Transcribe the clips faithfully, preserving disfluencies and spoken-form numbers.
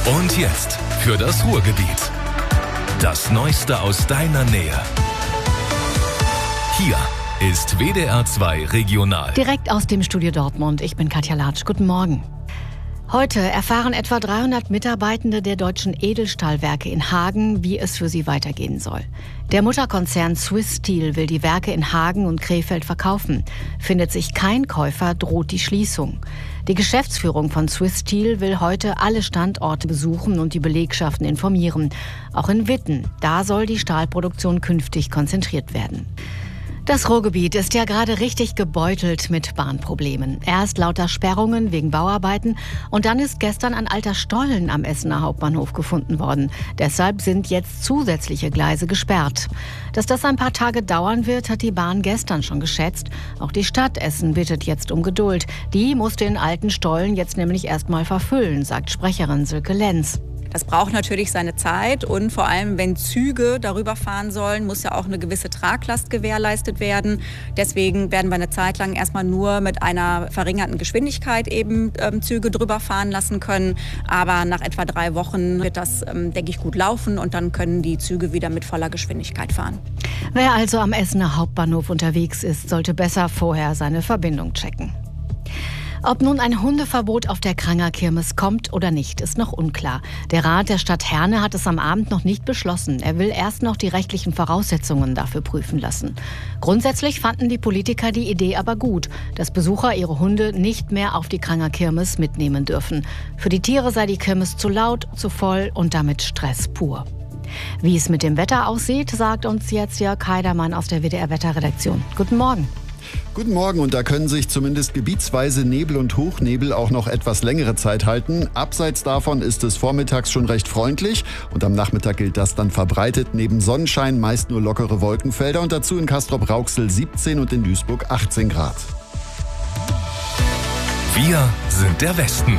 Und jetzt für das Ruhrgebiet. Das Neueste aus deiner Nähe. Hier ist W D R zwei Regional. Direkt aus dem Studio Dortmund. Ich bin Katja Latsch. Guten Morgen. Heute erfahren etwa dreihundert Mitarbeitende der deutschen Edelstahlwerke in Hagen, wie es für sie weitergehen soll. Der Mutterkonzern Swiss Steel will die Werke in Hagen und Krefeld verkaufen. Findet sich kein Käufer, droht die Schließung. Die Geschäftsführung von Swiss Steel will heute alle Standorte besuchen und die Belegschaften informieren. Auch in Witten, da soll die Stahlproduktion künftig konzentriert werden. Das Ruhrgebiet ist ja gerade richtig gebeutelt mit Bahnproblemen. Erst lauter Sperrungen wegen Bauarbeiten und dann ist gestern ein alter Stollen am Essener Hauptbahnhof gefunden worden. Deshalb sind jetzt zusätzliche Gleise gesperrt. Dass das ein paar Tage dauern wird, hat die Bahn gestern schon geschätzt. Auch die Stadt Essen bittet jetzt um Geduld. Die muss den alten Stollen jetzt nämlich erstmal verfüllen, sagt Sprecherin Silke Lenz. Das braucht natürlich seine Zeit und vor allem, wenn Züge darüber fahren sollen, muss ja auch eine gewisse Traglast gewährleistet werden. Deswegen werden wir eine Zeit lang erstmal nur mit einer verringerten Geschwindigkeit eben ähm, Züge drüber fahren lassen können. Aber nach etwa drei Wochen wird das, ähm, denke ich, gut laufen und dann können die Züge wieder mit voller Geschwindigkeit fahren. Wer also am Essener Hauptbahnhof unterwegs ist, sollte besser vorher seine Verbindung checken. Ob nun ein Hundeverbot auf der Kranger Kirmes kommt oder nicht, ist noch unklar. Der Rat der Stadt Herne hat es am Abend noch nicht beschlossen. Er will erst noch die rechtlichen Voraussetzungen dafür prüfen lassen. Grundsätzlich fanden die Politiker die Idee aber gut, dass Besucher ihre Hunde nicht mehr auf die Kranger Kirmes mitnehmen dürfen. Für die Tiere sei die Kirmes zu laut, zu voll und damit Stress pur. Wie es mit dem Wetter aussieht, sagt uns jetzt Jörg Heidermann aus der W D R-Wetterredaktion. Guten Morgen. Guten Morgen, und da können sich zumindest gebietsweise Nebel und Hochnebel auch noch etwas längere Zeit halten. Abseits davon ist es vormittags schon recht freundlich und am Nachmittag gilt das dann verbreitet. Neben Sonnenschein meist nur lockere Wolkenfelder und dazu in Castrop-Rauxel siebzehn und in Duisburg achtzehn Grad. Wir sind der Westen.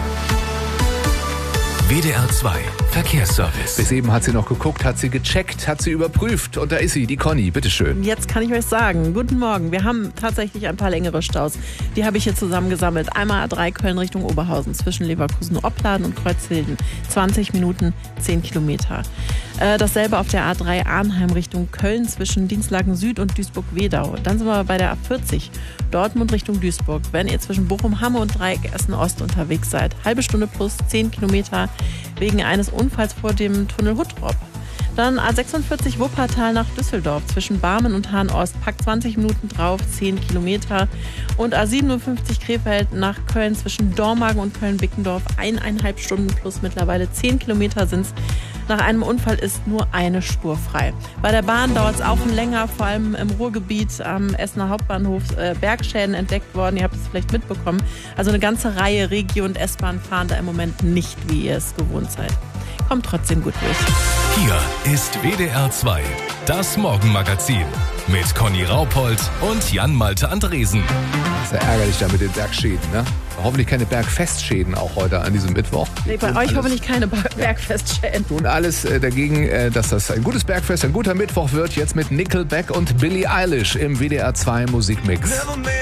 W D R zwei Verkehrsservice. Bis eben hat sie noch geguckt, hat sie gecheckt, hat sie überprüft. Und da ist sie, die Conny, bitteschön. Jetzt kann ich euch sagen, guten Morgen. Wir haben tatsächlich ein paar längere Staus. Die habe ich hier zusammengesammelt. Einmal A drei Köln Richtung Oberhausen zwischen Leverkusen-Opladen und Kreuzhilden. zwanzig Minuten, zehn Kilometer. Äh, dasselbe auf der A drei Arnheim Richtung Köln zwischen Dienstlaken Süd und Duisburg-Wedau. Dann sind wir bei der A vierzig Dortmund Richtung Duisburg. Wenn ihr zwischen Bochum-Hamme und Dreieck Essen-Ost unterwegs seid. Halbe Stunde plus zehn Kilometer wegen eines Unfalls vor dem Tunnel Huttrop. Dann A sechsundvierzig Wuppertal nach Düsseldorf zwischen Barmen und Hahn-Ost. Packt zwanzig Minuten drauf, zehn Kilometer. Und A siebenundfünfzig Krefeld nach Köln zwischen Dormagen und Köln-Bickendorf. Eineinhalb Stunden plus mittlerweile zehn Kilometer sind es. Nach einem Unfall ist nur eine Spur frei. Bei der Bahn dauert es auch länger, vor allem im Ruhrgebiet am Essener Hauptbahnhof äh, Bergschäden entdeckt worden. Ihr habt es vielleicht mitbekommen. Also eine ganze Reihe Regio- und S-Bahn fahren da im Moment nicht, wie ihr es gewohnt seid. Kommt trotzdem gut durch. Hier ist W D R zwei, das Morgenmagazin mit Conny Raupold und Jan-Malte Andresen. Das ist ja ärgerlich da mit den Bergschäden, ne? Hoffentlich keine Bergfestschäden auch heute an diesem Mittwoch. Nee, bei euch hoffentlich keine Bergfestschäden. Tun alles äh, dagegen, äh, dass das ein gutes Bergfest, ein guter Mittwoch wird. Jetzt mit Nickelback und Billie Eilish im W D R zwei Musikmix.